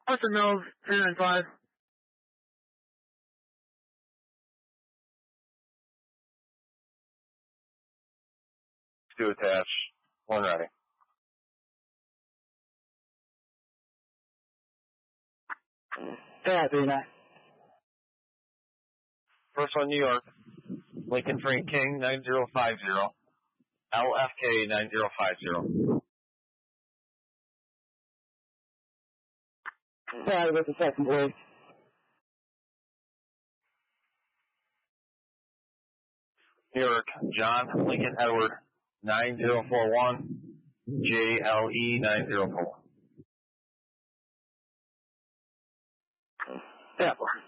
Austin Mills, 395. To attach, 1 ready. Yeah, 39. First one, New York. Lincoln Frank King, 9050. LFK, 9050. Yeah, with the second boy. New York, John Lincoln Edward, 9041. JLE, 9041. Yeah.